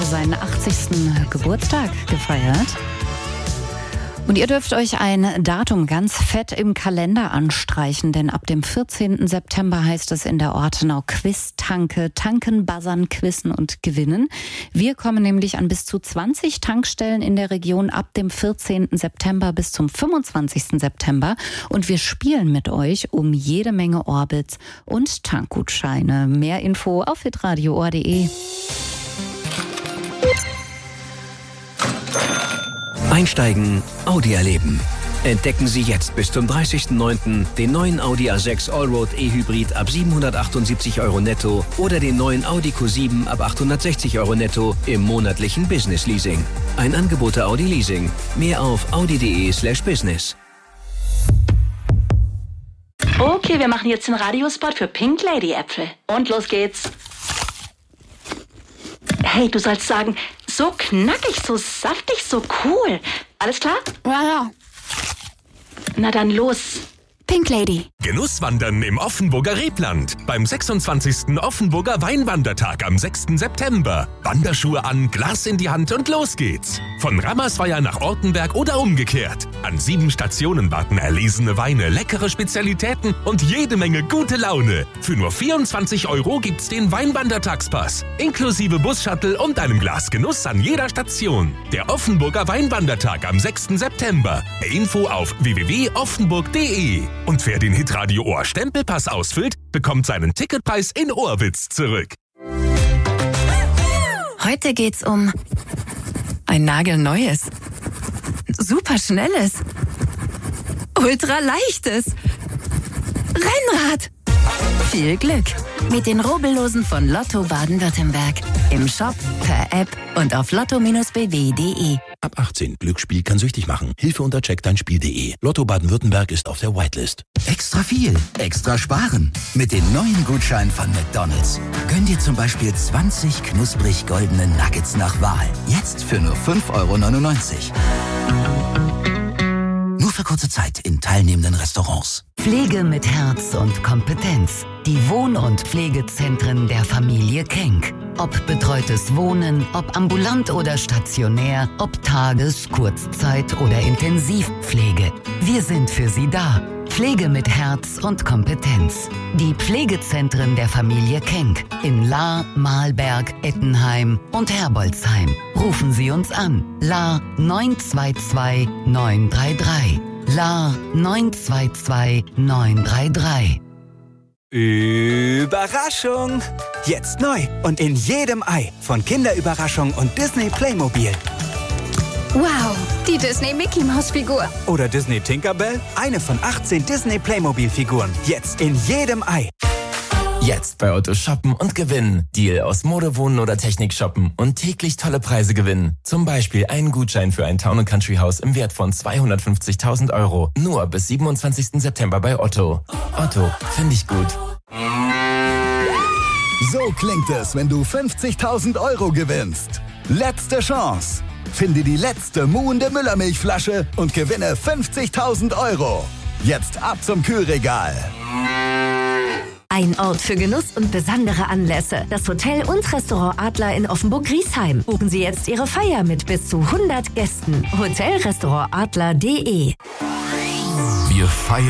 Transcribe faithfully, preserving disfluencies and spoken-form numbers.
heute seinen achtzigsten Geburtstag gefeiert. Und ihr dürft euch ein Datum ganz fett im Kalender anstreichen, denn ab dem vierzehnten September heißt es in der Ortenau Quiz-Tanke, tanken, buzzern, quizzen und gewinnen. Wir kommen nämlich an bis zu zwanzig Tankstellen in der Region ab dem vierzehnten September bis zum fünfundzwanzigsten September und wir spielen mit euch um jede Menge Orbits und Tankgutscheine. Mehr Info auf hitradio punkt o r punkt de. Einsteigen, Audi erleben. Entdecken Sie jetzt bis zum dreißigsten neunten den neuen Audi A sechs Allroad E-Hybrid ab siebenhundertachtundsiebzig Euro netto oder den neuen Audi Q sieben ab achthundertsechzig Euro netto im monatlichen Business Leasing. Ein Angebot der Audi Leasing. Mehr auf audi punkt de slash business. Okay, wir machen jetzt den Radiospot für Pink Lady Äpfel. Und los geht's. Hey, du sollst sagen, so knackig, so saftig, so cool. Alles klar? Ja, ja. Na dann los. Pink Lady. Genusswandern im Offenburger Rebland. Beim sechsundzwanzigsten Offenburger Weinwandertag am sechsten September. Wanderschuhe an, Glas in die Hand und los geht's. Von Rammersweier nach Ortenberg oder umgekehrt. An sieben Stationen warten erlesene Weine, leckere Spezialitäten und jede Menge gute Laune. Für nur vierundzwanzig Euro gibt's den Weinwandertagspass. Inklusive Bus-Shuttle und einem Glas Genuss an jeder Station. Der Offenburger Weinwandertag am sechsten September. Info auf w w w punkt offenburg punkt de. Und wer den Hitradio Ohr Stempelpass ausfüllt, bekommt seinen Ticketpreis in Ohrwitz zurück. Heute geht's um ein nagelneues, superschnelles, ultraleichtes Rennrad. Viel Glück mit den Rubbellosen von Lotto Baden-Württemberg. Im Shop, per App und auf lotto Bindestrich b w punkt de. Ab achtzehn. Glücksspiel kann süchtig machen. Hilfe unter check dein spiel punkt de. Lotto Baden-Württemberg ist auf der Whitelist. Extra viel, extra sparen. Mit den neuen Gutscheinen von McDonald's. Gönn dir zum Beispiel zwanzig knusprig goldene Nuggets nach Wahl. Jetzt für nur fünf Euro neunundneunzig. Nur für kurze Zeit in teilnehmenden Restaurants. Pflege mit Herz und Kompetenz. Die Wohn- und Pflegezentren der Familie Kenk. Ob betreutes Wohnen, ob ambulant oder stationär, ob Tages-, Kurzzeit- oder Intensivpflege. Wir sind für Sie da. Pflege mit Herz und Kompetenz. Die Pflegezentren der Familie Kenk in Lahr, Mahlberg, Ettenheim und Herbolzheim. Rufen Sie uns an. Lahr neun zwei zwei neun drei drei. Lahr neun zwei zwei neun drei drei. Überraschung! Jetzt neu und in jedem Ei von Kinderüberraschung und Disney Playmobil. Wow, die Disney Mickey Maus Figur. Oder Disney Tinkerbell, eine von achtzehn Disney Playmobil Figuren. Jetzt in jedem Ei. Jetzt bei Otto shoppen und gewinnen. Deal aus Mode, Wohnen oder Technik shoppen und täglich tolle Preise gewinnen. Zum Beispiel einen Gutschein für ein Town and Country Haus im Wert von zweihundertfünfzigtausend Euro. Nur bis siebenundzwanzigsten September bei Otto. Otto, finde ich gut. So klingt es, wenn du fünfzigtausend Euro gewinnst. Letzte Chance. Finde die letzte muhende Müllermilchflasche und gewinne fünfzigtausend Euro. Jetzt ab zum Kühlregal. Ein Ort für Genuss und besondere Anlässe. Das Hotel und Restaurant Adler in Offenburg-Griesheim. Buchen Sie jetzt Ihre Feier mit bis zu hundert Gästen. Hotel Restaurant Adler punkt de. Wir feiern